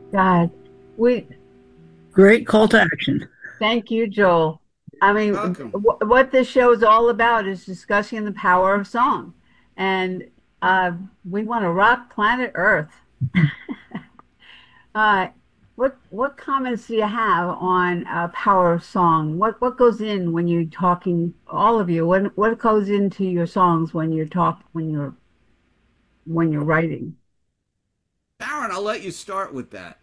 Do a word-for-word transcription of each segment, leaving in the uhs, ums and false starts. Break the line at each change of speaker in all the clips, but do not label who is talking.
God, we
Great call to action.
thank you, Joel. I mean,
Welcome.
wh what this show is all about is discussing the power of song, and uh, we want to rock planet Earth. Uh, what what comments do you have on uh, power of song? What what goes in when you're talking, all of you? What what goes into your songs when you're talk when you're when you're writing?
Aaron, I'll let you start with that.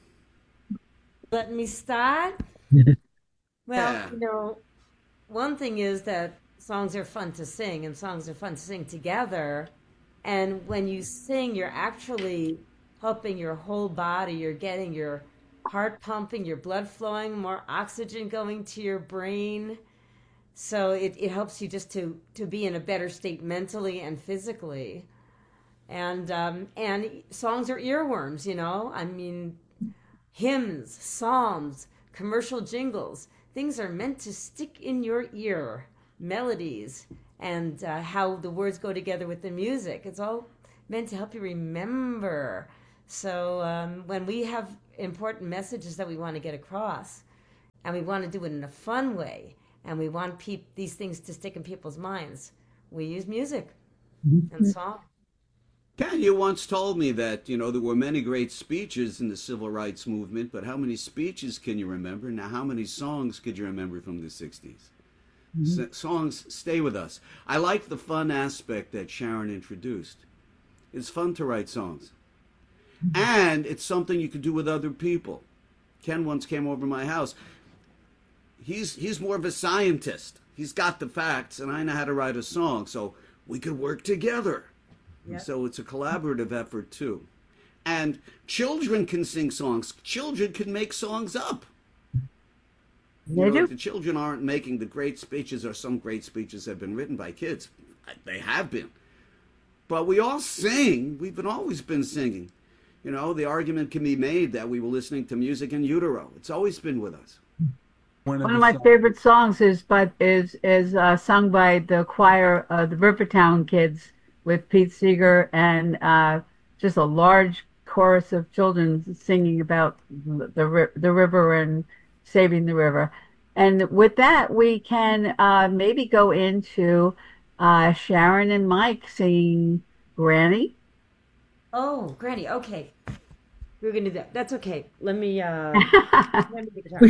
Let me start. Well,
Yeah.
you know, one thing is that songs are fun to sing and songs are fun to sing together. And when you sing, you're actually helping your whole body. You're getting your heart pumping, your blood flowing, more oxygen going to your brain. So it, it helps you just to, to be in a better state mentally and physically. And um, and songs are earworms, you know. I mean, hymns, psalms, commercial jingles. Things are meant to stick in your ear. Melodies and uh, how the words go together with the music. It's all meant to help you remember. So um, when we have important messages that we want to get across, and we want to do it in a fun way, and we want peop- these things to stick in people's minds, we use music and song.
Ken, you once told me that, you know, there were many great speeches in the civil rights movement, but how many speeches can you remember? Now, how many songs could you remember from the sixties? S- songs stay with us. I like the fun aspect that Sharon introduced. It's fun to write songs. And it's something you could do with other people. Ken once came over to my house. He's he's more of a scientist. He's got the facts, and I know how to write a song, so we could work together.
Yep.
So it's a collaborative effort too. And children can sing songs. Children can make songs up. You
They
know,
do.
the children aren't making the great speeches, or some great speeches have been written by kids. They have been. But we all sing. We've been always been singing. You know, the argument can be made that we were listening to music in utero. It's always been with us.
One of
One of
the
my
songs.
favorite songs is by is is uh, sung by the choir, uh, the Rivertown Kids, with Pete Seeger and uh, just a large chorus of children singing about the ri- the river and saving the river. And with that, we can uh, maybe go into uh, Sharon and Mike singing Granny.
Oh, Granny. Okay, we're gonna do that. That's okay. Let me uh, let me the guitar.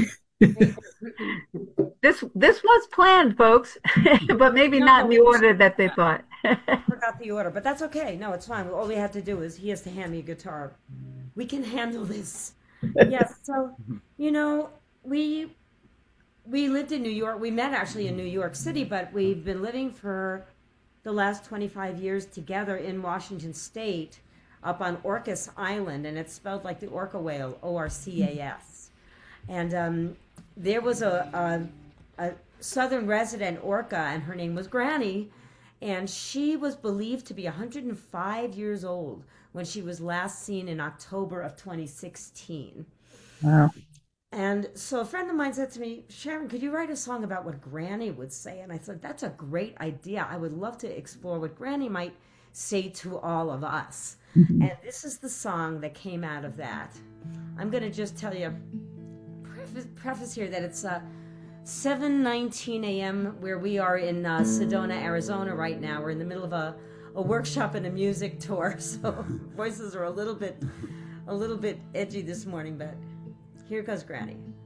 This this was planned, folks, but maybe
No,
not
no,
in
we
the
just
order that they thought.
forgot the order, but that's okay. No, it's fine. All we have to do is he has to hand me a guitar. We can handle this. Yes. So, you know, we we lived in New York. We met actually in New York City, but we've been living for the last twenty-five years together in Washington State, up on Orcas Island, and it's spelled like the orca whale, O R C A S. And um, there was a, a, a southern resident orca, and her name was Granny, and she was believed to be one hundred five years old when she was last seen in October of twenty sixteen.
Wow.
And so a friend of mine said to me, Sharon, could you write a song about what Granny would say? And I said, that's a great idea. I would love to explore what Granny might say to all of us. And this is the song that came out of that. I'm going to just tell you, preface, preface here that it's uh, seven nineteen a m where we are in uh, Sedona, Arizona right now. We're in the middle of a, a workshop and a music tour, so voices are a little bit a little bit edgy this morning, but here goes Granny.